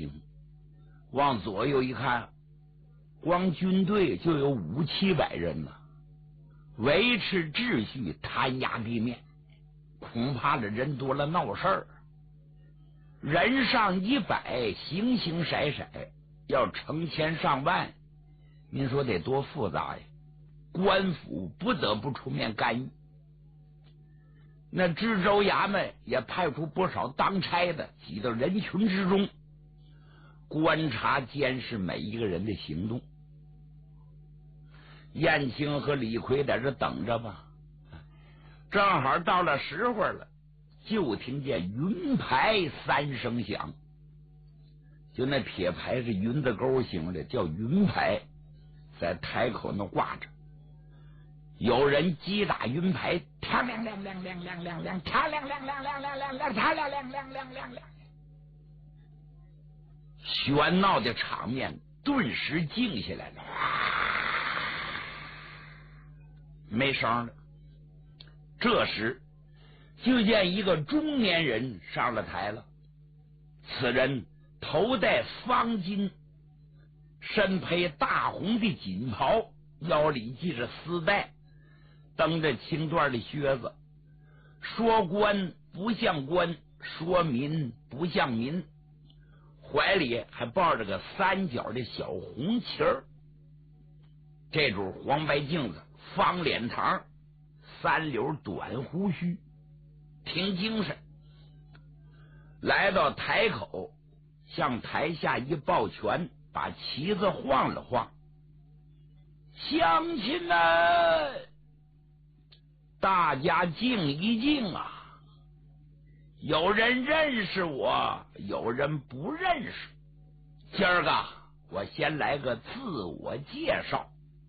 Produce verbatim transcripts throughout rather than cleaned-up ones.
行。往左右一看，光军队就有五七百人呢，维持秩序，弹压地面，恐怕这人多了闹事儿。人上一百，形形色色，要成千上万，您说得多复杂呀！官府不得不出面干预。那知州衙门也派出不少当差的，挤到人群之中，观察监视每一个人的行动。燕青和李逵在这等着吧，正好到了时候了，就听见云牌三声响，就那铁牌是云字钩形的，叫云牌，在台口那挂着。有人击打云牌，嘡亮亮亮亮亮亮亮，嘡亮亮亮亮亮亮亮，嘡亮亮亮亮亮亮，喧闹的场面顿时静下来了，没声了。这时就见一个中年人上了台了，此人头戴方巾，身披大红的锦袍，腰里系着丝带，蹬着青缎的靴子，说官不像官，说民不像民，怀里还抱着个三角的小红旗儿。这主黄白镜子，方脸膛，三绺短胡须，挺精神。来到台口，向台下一抱拳，把旗子晃了晃。乡亲啊，大家静一静啊！有人认识我，有人不认识。今儿个我先来个自我介绍，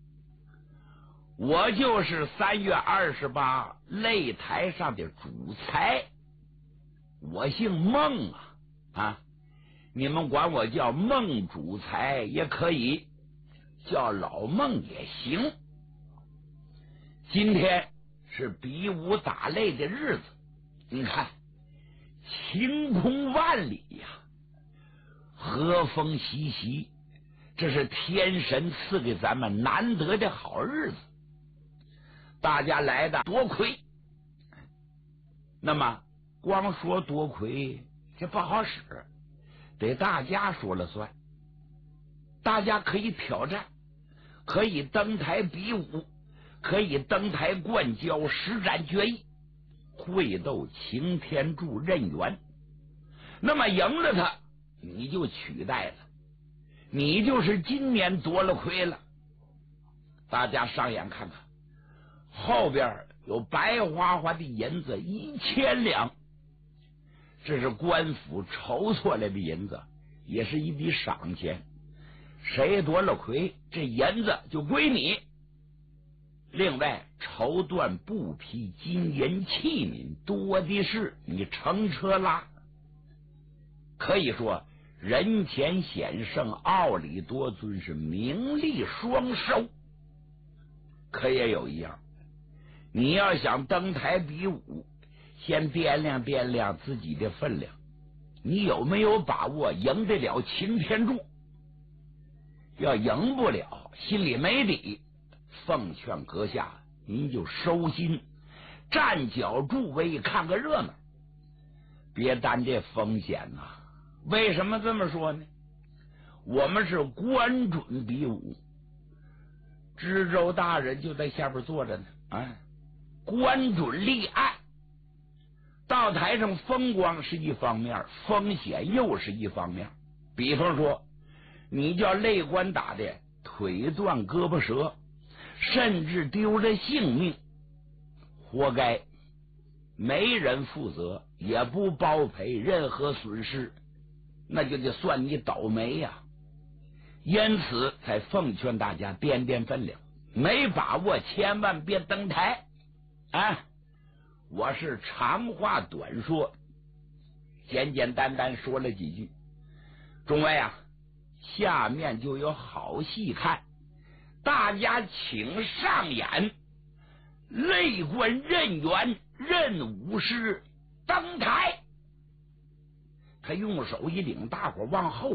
我就是三月二十八擂台上的主才，我姓孟啊啊！你们管我叫孟主才也可以，叫老孟也行。今天是比武打擂的日子，你看晴空万里呀，和风习习，这是天神赐给咱们难得的好日子，大家来的多亏。那么光说多亏这不好使，得大家说了算。大家可以挑战，可以登台比武，可以登台灌胶，实战决议，会斗擎天柱任元。那么赢了他，你就取代了，你就是今年夺了魁了。大家上眼看看，后边有白花花的银子一千两，这是官府筹措来的银子，也是一笔赏钱。谁夺了魁，这银子就归你。另外绸缎布匹金银器皿多的是，你乘车拉。可以说人前显圣，傲里多尊，是名利双收。可也有一样，你要想登台比武，先掂量掂量自己的分量，你有没有把握赢得了擎天柱？要赢不了，心里没底，奉劝阁下您就收心，站脚助威，看个热闹，别担这风险呐、啊。为什么这么说呢？我们是官准比武，知州大人就在下边坐着呢，啊，官准立案。到台上风光是一方面，风险又是一方面。比方说你叫擂官打的腿断胳膊折，甚至丢了性命，活该，没人负责，也不包赔任何损失，那就得算你倒霉呀、啊。因此才奉劝大家掂掂分量，没把握千万别登台啊！我是长话短说，简简单单说了几句。众位啊，下面就有好戏看，大家请上演。擂官任元任武师登台，他用手一领，大伙往后